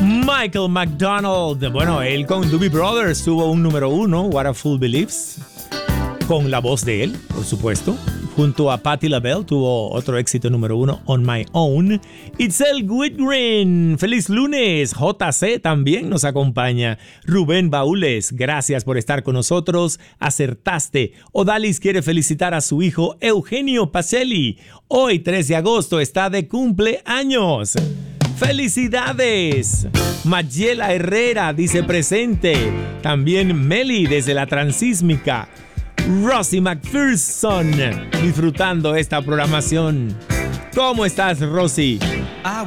Michael McDonald. Bueno, él con Doobie Brothers tuvo un número 1, What a Fool Believes, con la voz de él, por supuesto. Junto a Patti LaBelle tuvo otro éxito número 1, On My Own. Itzel Whitgren, feliz lunes. JC también nos acompaña. Rubén Baúles, gracias por estar con nosotros. Acertaste. Odalis quiere felicitar a su hijo Eugenio Pacelli. Hoy, 3 de agosto, está de cumpleaños. ¡Felicidades! Mayela Herrera dice presente. También Meli desde la Transísmica. Rosy McPherson disfrutando esta programación. ¿Cómo estás, Rosy?